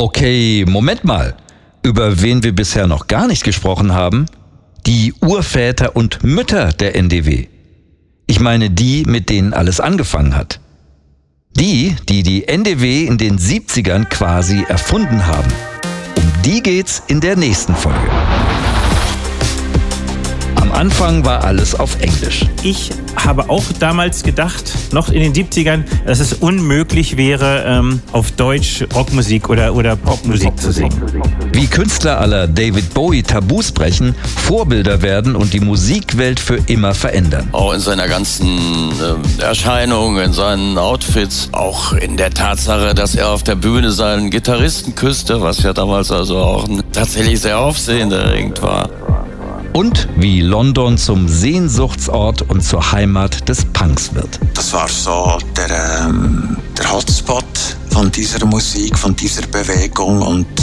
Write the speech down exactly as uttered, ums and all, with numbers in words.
Okay, Moment mal. Über wen wir bisher noch gar nicht gesprochen haben? Die Urväter und Mütter der N D W. Ich meine die, mit denen alles angefangen hat. Die, die die N D W in den siebzigern quasi erfunden haben. Um die geht's in der nächsten Folge. Am Anfang war alles auf Englisch. Ich habe auch damals gedacht, noch in den siebzigern, dass es unmöglich wäre, ähm, auf Deutsch Rockmusik oder, oder Popmusik zu singen. Wie Künstler aller David Bowie Tabus brechen, Vorbilder werden und die Musikwelt für immer verändern. Auch in seiner ganzen äh, Erscheinung, in seinen Outfits, auch in der Tatsache, dass er auf der Bühne seinen Gitarristen küsste, was ja damals also auch ein, tatsächlich sehr aufsehenerregend war. Und wie London zum Sehnsuchtsort und zur Heimat des Punks wird. Das war so der, ähm, der Hotspot von dieser Musik, von dieser Bewegung und